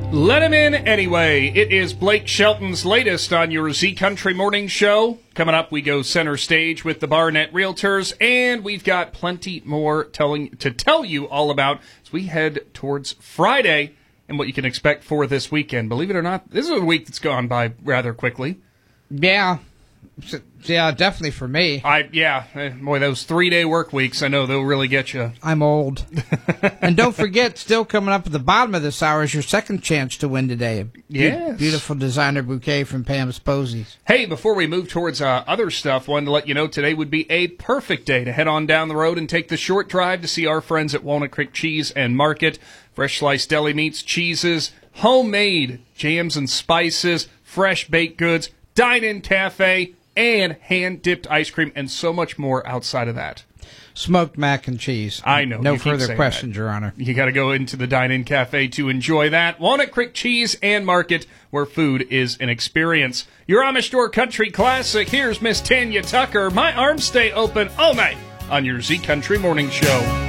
Let him in anyway. It is Blake Shelton's latest on your Z Country Morning Show. Coming up, we go center stage with the Barnett Realtors, and we've got plenty more to tell you all about as we head towards Friday and what you can expect for this weekend. Believe it or not, this is a week that's gone by rather quickly. Yeah. Yeah, definitely for me. Boy, those 3-day work weeks, I know they'll really get you. I'm old. And don't forget, still coming up at the bottom of this hour is your second chance to win today. Yes. Beautiful designer bouquet from Pam's Posies. Hey, before we move towards other stuff, wanted to let you know today would be a perfect day to head on down the road and take the short drive to see our friends at Walnut Creek Cheese and Market. Fresh sliced deli meats, cheeses, homemade jams and spices, fresh baked goods, dine-in cafe, and hand-dipped ice cream, and so much more outside of that. Smoked mac and cheese. I know. No further questions, Your Honor. You got to go into the dine-in cafe to enjoy that. Walnut Creek Cheese and Market, where food is an experience. Your Amish Door Country Classic. Here's Miss Tanya Tucker. My arms stay open all night on your Z Country Morning Show.